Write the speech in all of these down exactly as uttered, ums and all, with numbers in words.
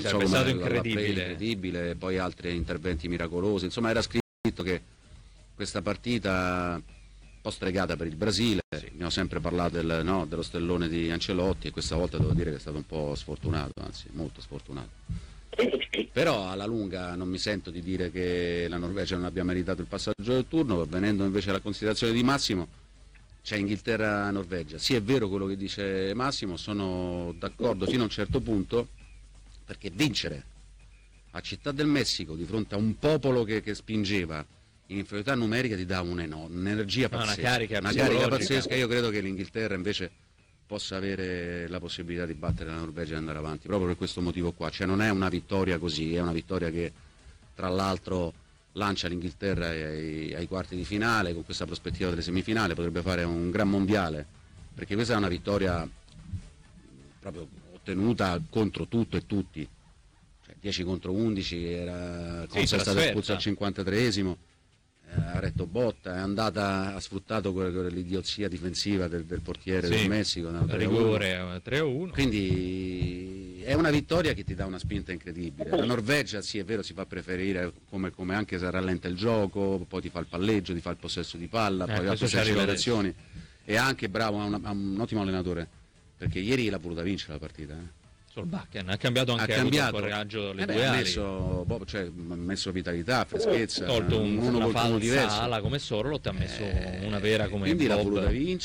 non so sarebbe stato come, incredibile. incredibile, poi altri interventi miracolosi, insomma era scritto che questa partita un po' stregata per il Brasile, sì. Abbiamo sempre parlato del, no, dello stellone di Ancelotti e questa volta devo dire che è stato un po' sfortunato, anzi molto sfortunato. Però alla lunga non mi sento di dire che la Norvegia non abbia meritato il passaggio del turno, venendo invece alla considerazione di Massimo, c'è Inghilterra-Norvegia. Sì, è vero quello che dice Massimo, sono d'accordo fino a un certo punto, perché vincere a Città del Messico di fronte a un popolo che, che spingeva in inferiorità numerica ti dà un'energia pazzesca, una carica, una carica pazzesca. Io credo che l'Inghilterra invece possa avere la possibilità di battere la Norvegia e andare avanti, proprio per questo motivo qua, cioè non è una vittoria così, è una vittoria che tra l'altro lancia l'Inghilterra ai, ai quarti di finale, con questa prospettiva delle semifinali potrebbe fare un gran mondiale, perché questa è una vittoria proprio ottenuta contro tutto e tutti, cioè dieci contro undici, era sì, stata espulsa al cinquantatreesimo, ha retto botta, è andata, ha sfruttato quell'idiozia difensiva del, del portiere sì, del Messico, rigore tre a uno, quindi è una vittoria che ti dà una spinta incredibile. La Norvegia sì, è vero, si fa preferire come, come anche se rallenta il gioco, poi ti fa il palleggio, ti fa il possesso di palla, eh, poi ha queste accelerazioni, e anche bravo, ha un, un ottimo allenatore, perché ieri l'ha voluta vincere la partita, eh. Solbakken ha cambiato anche, ha cambiato il coraggio le eh beh, due ha ali, messo, boh, cioè, ha messo vitalità, freschezza, tolto un, uno una falsa diverso. ala come Sorlot, ha messo eh, una vera come quindi Bob. l'ha voluta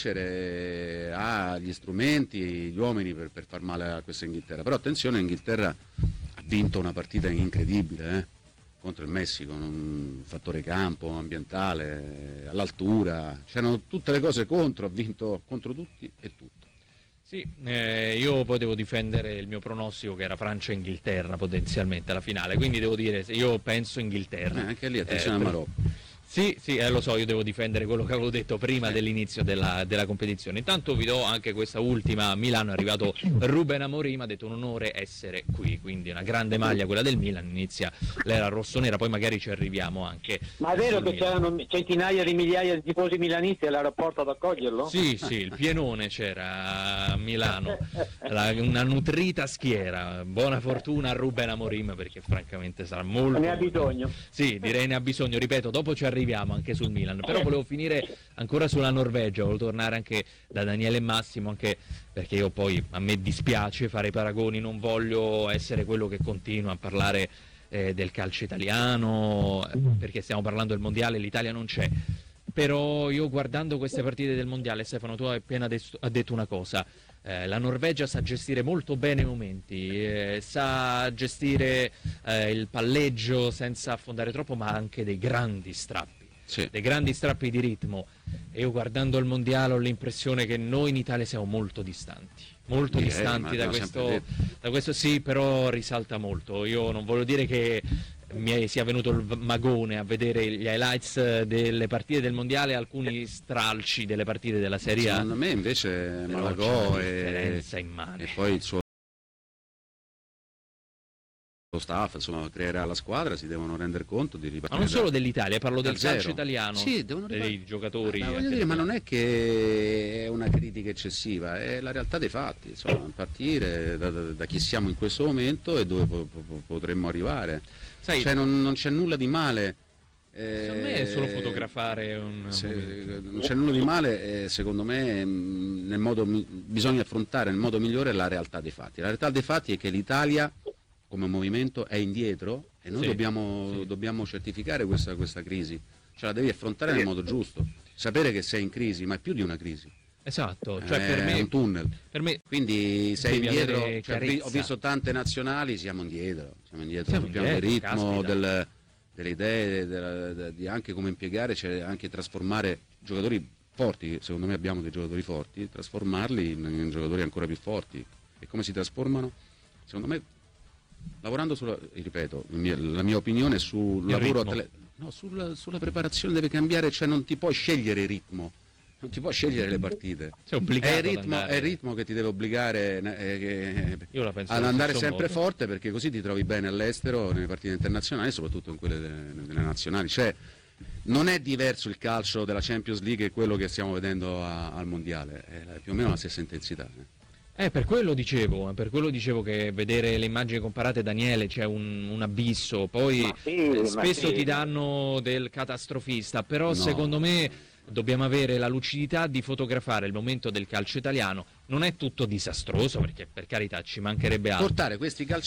vincere, ha gli strumenti, gli uomini per, per far male a questa Inghilterra, però attenzione, l'Inghilterra ha vinto una partita incredibile, eh, contro il Messico, un fattore campo, ambientale, all'altura, c'erano tutte le cose contro, ha vinto contro tutti e tutto. Sì, eh, io poi devo difendere il mio pronostico che era Francia-Inghilterra potenzialmente alla finale, quindi devo dire, io penso Inghilterra. Eh, anche lì attenzione eh, al Marocco. Sì, sì, eh, lo so, io devo difendere quello che avevo detto prima dell'inizio della, della competizione. Intanto vi do anche questa ultima, a Milano è arrivato Ruben Amorim, ha detto un onore essere qui, quindi una grande maglia quella del Milan, inizia l'era rossonera, poi magari ci arriviamo anche. Ma è vero che Milan. C'erano centinaia di migliaia di tifosi milanisti all'aeroporto ad accoglierlo? Sì, sì, il pienone c'era a Milano, la, una nutrita schiera, buona fortuna a Ruben Amorim perché francamente sarà molto... Ne ha bisogno. Sì, direi ne ha bisogno, ripeto, dopo ci arriviamo anche sul Milan, però volevo finire ancora sulla Norvegia, volevo tornare anche da Daniele e Massimo, anche perché io poi a me dispiace fare i paragoni, non voglio essere quello che continua a parlare eh, del calcio italiano, perché stiamo parlando del mondiale, l'Italia non c'è, però io guardando queste partite del mondiale, Stefano, tu hai appena detto, ha detto una cosa, eh, la Norvegia sa gestire molto bene i momenti, eh, sa gestire eh, il palleggio senza affondare troppo, ma anche dei grandi strappi. Sì. Dei grandi strappi di ritmo, e io guardando il mondiale ho l'impressione che noi in Italia siamo molto distanti, molto Direi, distanti da questo, da questo, sì, però risalta molto. Io non voglio dire che mi sia venuto il magone a vedere gli highlights delle partite del mondiale, alcuni stralci delle partite della Serie A. Secondo me invece Malagò e, e poi il suo staff, insomma, creerà la squadra, si devono rendere conto di ripartire. Ma non solo dell'Italia, parlo del zero. calcio italiano, sì, devono dei giocatori. Ma, dire, ma non è che è una critica eccessiva, è la realtà dei fatti, insomma, partire da, da, da chi siamo in questo momento e dove po- po- potremmo arrivare. Sai, cioè, non, non c'è nulla di male. Eh, secondo me è solo fotografare un... se, non c'è nulla di male, eh, secondo me nel modo, bisogna affrontare nel modo migliore la realtà dei fatti. La realtà dei fatti è che l'Italia come movimento è indietro e noi sì, dobbiamo, sì. dobbiamo certificare questa, questa crisi, cioè la devi affrontare nel modo giusto, sapere che sei in crisi, ma è più di una crisi. Esatto, cioè è per me, un tunnel, per me quindi sei indietro, cioè, ho ho visto tante nazionali, siamo indietro, siamo indietro siamo sul piano del ritmo, caspita. del, delle idee, della, de, di anche come impiegare, cioè anche trasformare giocatori forti, secondo me abbiamo dei giocatori forti, trasformarli in, in giocatori ancora più forti. E come si trasformano? Secondo me lavorando sulla, ripeto, la mia opinione sul lavoro tele, no, sulla, sulla preparazione deve cambiare, cioè non ti puoi scegliere il ritmo, non ti puoi scegliere le partite, è il, ritmo, è il ritmo che ti deve obbligare eh, Io la penso ad andare sempre modo. forte, perché così ti trovi bene all'estero, nelle partite internazionali, soprattutto in quelle delle, delle nazionali, cioè non è diverso il calcio della Champions League e quello che stiamo vedendo a, al mondiale, è più o meno la stessa intensità. Eh. Eh, per quello dicevo, per quello dicevo che vedere le immagini comparate, Daniele, c'è un, un abisso, poi Ma sì, eh, ma spesso sì. ti danno del catastrofista, però No. secondo me dobbiamo avere la lucidità di fotografare il momento del calcio italiano. Non è tutto disastroso, perché per carità ci mancherebbe altro. Portare questi calciatori